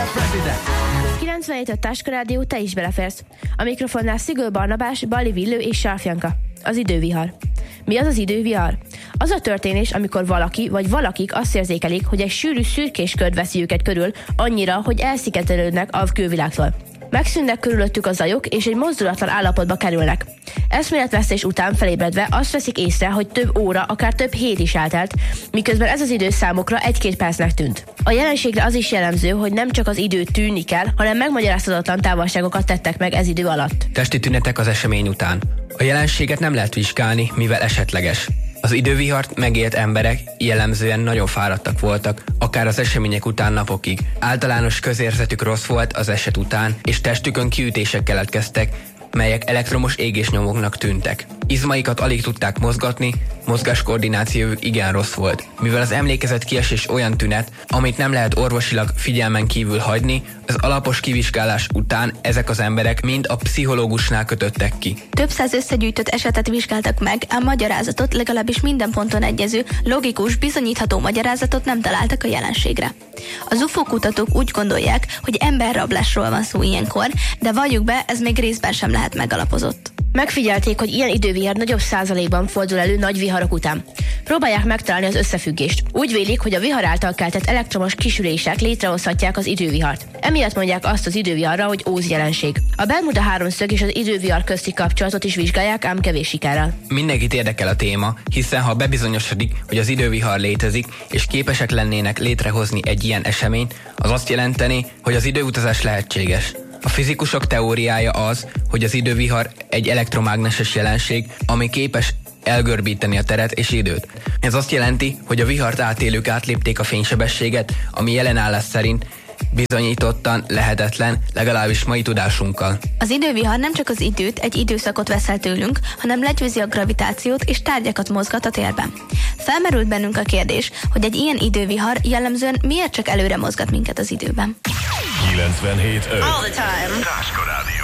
president. 97 a Táska Rádió, te is beleférsz. A mikrofonnál Szigő Barnabás, Balli Villő és Sarfjanka. Az idővihar. Mi az az idővihar? Az a történés, amikor valaki vagy valakik azt érzékelik, hogy egy sűrű szürkés kör veszi őket körül annyira, hogy elszigetelődnek a külvilágtól. Megszűnnek körülöttük a zajok, és egy mozdulatlan állapotba kerülnek. Eszméletvesztés után felébredve azt veszik észre, hogy több óra, akár több hét is eltelt, miközben ez az idő számukra 1-2 percnek tűnt. A jelenségre az is jellemző, hogy nem csak az idő tűnik el, hanem megmagyarázhatatlan távolságokat tettek meg ez idő alatt. Testi tünetek az esemény után. A jelenséget nem lehet vizsgálni, mivel esetleges. Az idővihart megélt emberek jellemzően nagyon fáradtak voltak, akár az események után napokig. Általános közérzetük rossz volt az eset után, és testükön kiütések keletkeztek, melyek elektromos égésnyomoknak tűntek. Izmaikat alig tudták mozgatni, mozgáskoordinációjuk igen rossz volt. Mivel az emlékezet kiesés olyan tünet, amit nem lehet orvosilag figyelmen kívül hagyni, az alapos kivizsgálás után ezek az emberek mind a pszichológusnál kötöttek ki. Több száz összegyűjtött esetet vizsgáltak meg, ám magyarázatot, legalábbis minden ponton egyező, logikus, bizonyítható magyarázatot nem találtak a jelenségre. Az UFO kutatók úgy gondolják, hogy emberrablásról van szó ilyenkor, de valljuk be, ez még részben sem lehet megalapozott. Megfigyelték, hogy ilyen idővihar nagyobb százalékban fordul elő nagy viharok után. Próbálják megtalálni az összefüggést. Úgy vélik, hogy a vihar által keltett elektromos kisülések létrehozhatják az idővihart. Emiatt mondják azt az időviharra, hogy Óz jelenség. A Bermuda háromszög és az idővihar közti kapcsolatot is vizsgálják, ám kevés sikerrel. Mindenkit érdekel a téma, hiszen ha bebizonyosodik, hogy az idővihar létezik, és képesek lennének létrehozni egy ilyen eseményt, az azt jelenteni, hogy az időutazás lehetséges. A fizikusok teóriája az, hogy az idővihar egy elektromágneses jelenség, ami képes elgörbíteni a teret és időt. Ez azt jelenti, hogy a vihart átélők átlépték a fénysebességet, ami jelenállás szerint bizonyítottan lehetetlen, legalábbis mai tudásunkkal. Az idővihar nem csak az időt, egy időszakot vesz el tőlünk, hanem legyőzi a gravitációt és tárgyakat mozgat a térben. Felmerült bennünk a kérdés, hogy egy ilyen idővihar jellemzően miért csak előre mozgat minket az időben. 97.5 All the time. Táska Rádió.